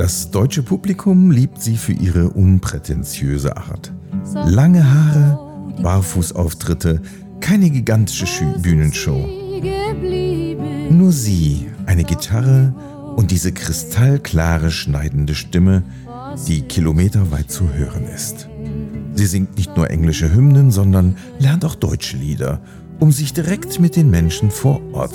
Das deutsche Publikum liebt sie für ihre unprätentiöse Art. Lange Haare, Barfußauftritte, keine gigantische Bühnenshow. Nur sie, eine Gitarre und diese kristallklare, schneidende Stimme, die kilometerweit zu hören ist. Sie singt nicht nur englische Hymnen, sondern lernt auch deutsche Lieder, um sich direkt mit den Menschen vor Ort